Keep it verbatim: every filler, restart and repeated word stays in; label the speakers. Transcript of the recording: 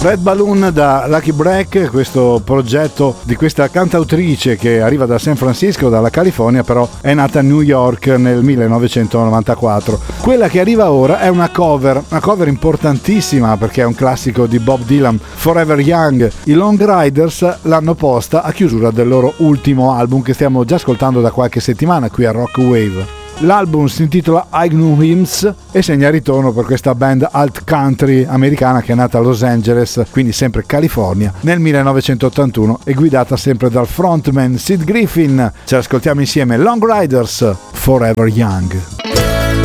Speaker 1: Red Balloon da Lucky Break, questo progetto di questa cantautrice che arriva da San Francisco, dalla California, però è nata a New York nel millenovecentonovantaquattro. Quella che arriva ora è una cover, una cover importantissima perché è un classico di Bob Dylan, Forever Young. I Long Riders l'hanno posta a chiusura del loro ultimo album che stiamo già ascoltando da qualche settimana qui a Rock Wave. L'album si intitola I Knew Hymns e segna il ritorno per questa band alt country americana che è nata a Los Angeles, quindi sempre California, nel millenovecentottantuno e guidata sempre dal frontman Sid Griffin. Ce l'ascoltiamo insieme, Long Riders, Forever Young.